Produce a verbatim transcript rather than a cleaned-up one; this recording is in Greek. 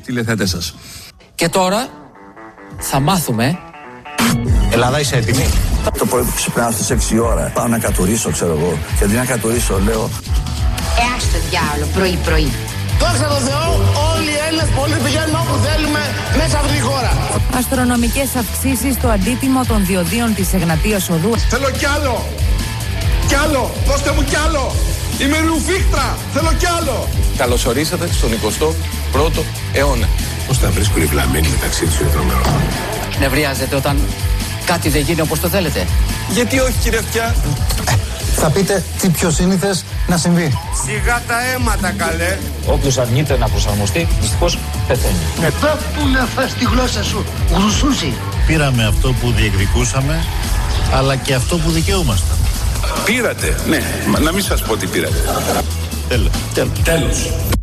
τηλεθεατές σας. Και τώρα θα μάθουμε. Ελλάδα, είσαι έτοιμη? Το πρωί που ξυπνάω στις έξι ώρα, πάω να κατουρίσω, ξέρω εγώ. Και αντί να κατουρίσω, λέω. Ε, άστο διάολο, πρωί-πρωί. Δόξα τω Θεώ, όλοι οι Έλληνες πολίτες πηγαίνουμε όπου θέλουμε μέσα από τη χώρα. Αστρονομικές αυξήσεις στο αντίτιμο των διοδίων της Εγνατίας Οδού. Θέλω κι άλλο! Κι άλλο! Δώστε μου κι άλλο! Είμαι ρουφίχτρα! Θέλω κι άλλο! Καλώς ορίσατε στον εικοστό πρώτο αιώνα. Πώς τα βρίσκουν οι βλαμμένοι μεταξύ τους οι τρομερών? Νευριάζετε όταν κάτι δεν γίνει όπως το θέλετε? Γιατί όχι, κύριε Αυτιά? Θα πείτε τι πιο σύνηθες να συμβεί. Σιγά τα αίματα, καλέ. Όποιος αρνείται να προσαρμοστεί, δυστυχώς πεθαίνει. Εδώ που να φας τη γλώσσα σου, γρουσούσει. Πήραμε αυτό που διεκδικούσαμε, αλλά και αυτό που δικαιούμασταν. Πήρατε, ναι, να μην σας πω τι πήρατε. Τέλος. Τέλος.